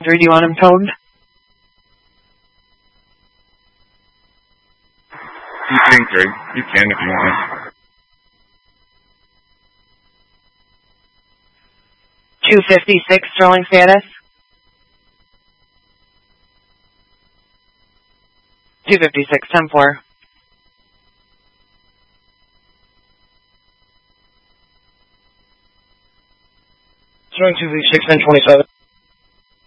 3, do you want him towed? You can, Greg. You can if you want. 256, Sterling status. 256, 10-4. Sterling 256, 1027.